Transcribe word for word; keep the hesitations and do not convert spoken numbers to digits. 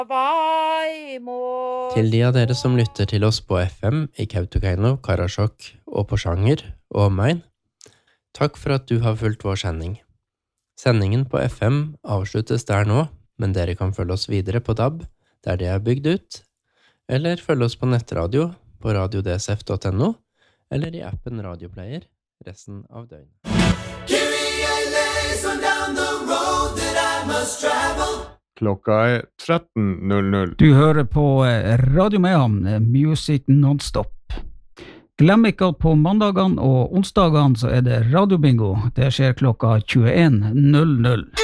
Til de av dere som lytter til oss på F M i Kautokeino, Karasjok og Porsanger og omegn, takk for at du har fulgt vår sending. Sendingen på F M avsluttes der nå, men dere kan følge oss videre på D A B, der det er bygd ut, eller følge oss på nettradio på radio d s f punktum n o, eller i appen Radioplayer resten av døgnet. Klokka er tretten null null. Du hører på Radio Mehamn, Music Non-Stop. Glem ikke at på mandagene og onsdagene så er det radiobingo. Det skjer klokka tjueen null null.